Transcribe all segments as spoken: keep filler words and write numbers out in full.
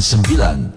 sembilan.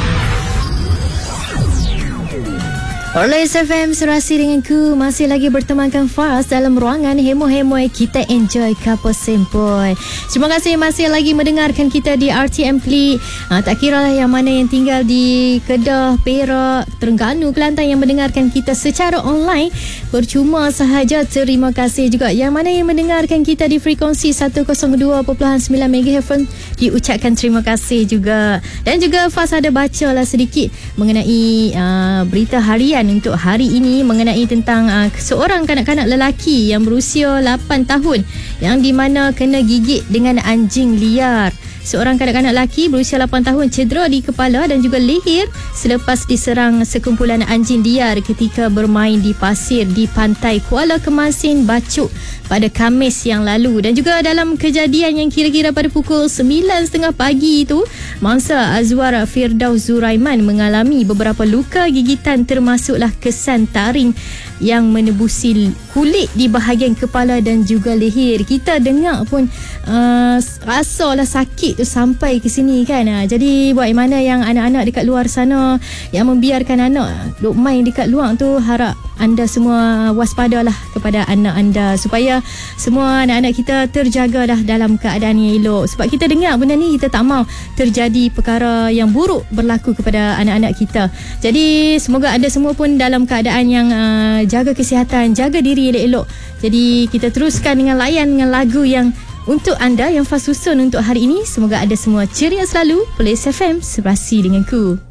Oleh S F M Serasi denganku, masih lagi bertemankan Faz dalam ruangan hemo-hemoi kita enjoy couple sempoi. Terima kasih masih lagi mendengarkan kita di R T M Klik. Ha, tak kira lah yang mana yang tinggal di Kedah, Perak, Terengganu, Kelantan yang mendengarkan kita secara online. Percuma sahaja, terima kasih juga. Yang mana yang mendengarkan kita di frekuensi seratus dua perpuluhan sembilan megahertz diucapkan terima kasih juga. Dan juga Faz ada baca lah sedikit mengenai uh, berita harian untuk hari ini mengenai tentang uh, seorang kanak-kanak lelaki yang berusia lapan tahun yang di mana kena gigit dengan anjing liar. Seorang kanak-kanak lelaki berusia lapan tahun cedera di kepala dan juga leher selepas diserang sekumpulan anjing liar ketika bermain di pasir di pantai Kuala Kemasin, Bacuk pada Khamis yang lalu. Dan juga dalam kejadian yang kira-kira pada pukul sembilan tiga puluh pagi itu, mangsa Azwar Firdaus Zuraiman mengalami beberapa luka gigitan termasuklah kesan taring yang menebusi kulit di bahagian kepala dan juga leher. Kita dengar pun uh, rasalah sakit tu sampai ke sini kan. Uh, jadi buat mana yang anak-anak dekat luar sana yang membiarkan anak duk main dekat luar tu, harap anda semua waspadalah kepada anak anda supaya semua anak-anak kita terjaga dah dalam keadaan yang elok. Sebab kita dengar benda ni, kita tak mahu terjadi perkara yang buruk berlaku kepada anak-anak kita. Jadi semoga anda semua pun dalam keadaan yang uh, jaga kesihatan, jaga diri elok-elok. Jadi kita teruskan dengan layan dengan lagu yang untuk anda yang Faz susun untuk hari ini. Semoga anda semua ceria selalu. Oleh S F M Serasi denganku.